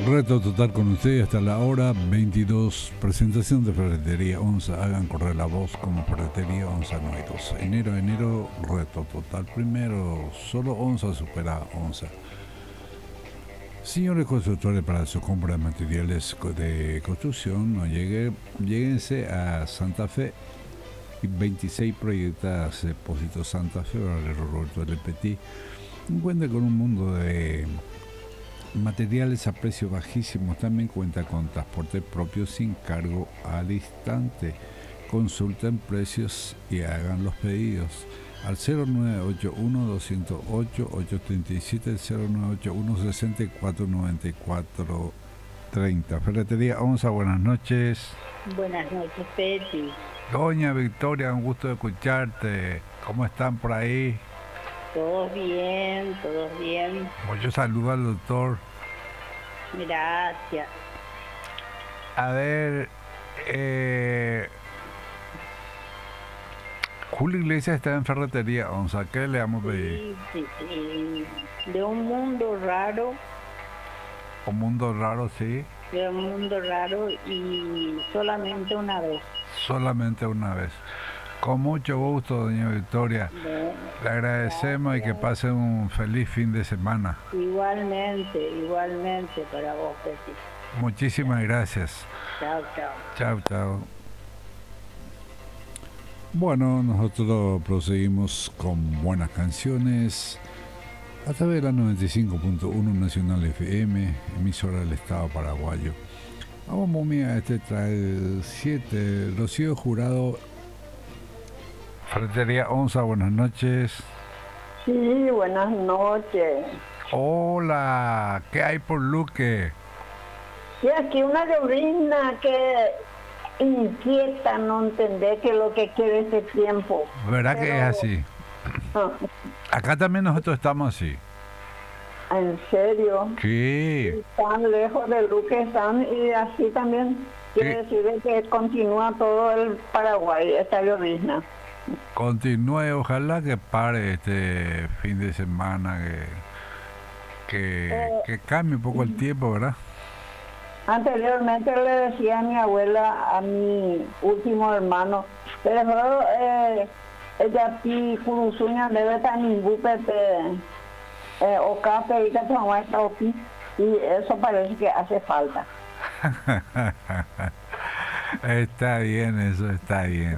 Reto total con ustedes hasta la hora 22. Presentación de Ferretería Onza. Hagan correr la voz como Ferretería Onza no hay dos. Enero, reto total. Primero, solo Onza supera Onza. Señores constructores, para su compra de materiales de construcción, no lléguense a Santa Fe. 26 proyectadas Depósito Santa Fe, Barrio Roberto del Petit. Cuenta con un mundo de materiales a precios bajísimos. También cuenta con transporte propio sin cargo al instante. Consulten precios y hagan los pedidos al 0981-208-837, 0981-649430. Ferretería Onza, buenas noches. Buenas noches, Peti. Doña Victoria, un gusto de escucharte. ¿Cómo están por ahí? Todos bien, todos bien. Mucho saludo al doctor. Gracias. A ver, Julio Iglesias está en Ferretería Onza. ¿Qué le vamos a pedir? Sí. De un mundo raro. Un mundo raro, sí. De un mundo raro y solamente una vez. Solamente una vez. Con mucho gusto, doña Victoria. Le agradecemos y que pase un feliz fin de semana. Igualmente para vos, Peti. Muchísimas gracias. Chao. Bueno, nosotros proseguimos con buenas canciones a través de la 95.1 Nacional FM, emisora del Estado paraguayo. Vamos, momia, trae 7. Rocío Jurado, Ferretería Onza, buenas noches. Sí, buenas noches. Hola, ¿qué hay por Luque? Sí, aquí una llovizna que inquieta, no entender qué es lo que quiere ese tiempo. ¿Verdad que es así? Acá también nosotros estamos así. ¿En serio? Sí. Tan lejos de Luque están y así también quiere decir que continúa todo el Paraguay, esta llovizna. Continúe, ojalá que pare este fin de semana, que cambie un poco el tiempo, ¿verdad? Anteriormente le decía a mi abuela, a mi último hermano, pero ella aquí curusuña debe estar en Bupete o café y eso parece que hace falta. Está bien, eso está bien.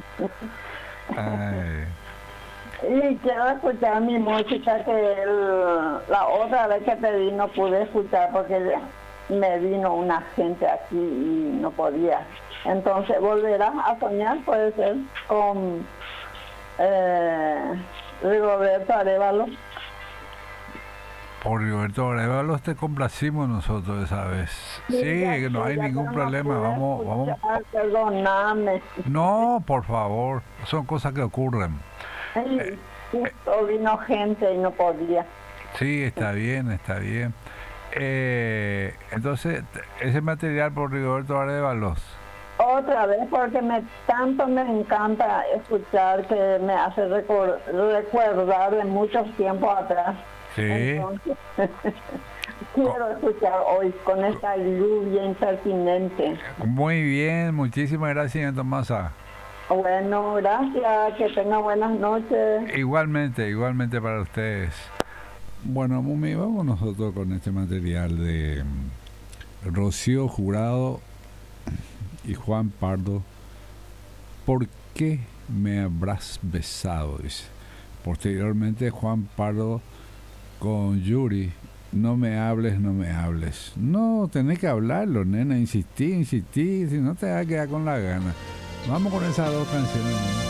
Ay. Y quiero escuchar mi música que la otra vez que pedí no pude escuchar porque me vino una gente aquí y no podía. Entonces volverás a soñar, puede ser, con Rigoberto Arévalo. Por Rigoberto Arévalo te complacimos nosotros esa vez. Sí, que no hay ningún problema. Vamos. Perdóname. No, por favor, son cosas que ocurren. Justo vino gente y no podía. Sí, está bien. Entonces, ese material por Rigoberto Arévalos. Otra vez, porque tanto me encanta escuchar que me hace recordar de muchos tiempos atrás. Sí. Entonces, quiero escuchar hoy con esta lluvia impertinente. Muy bien, muchísimas gracias, señor Tomasa. Bueno, gracias, que tenga buenas noches. Igualmente para ustedes. Bueno, Mumi, vamos nosotros con este material de Rocío Jurado y Juan Pardo. ¿Por qué me habrás besado? Dice. Posteriormente Juan Pardo con Yuri. No me hables. No, tenés que hablarlo, nena. Insistí. Si no te vas a quedar con la gana. Vamos con esas dos canciones.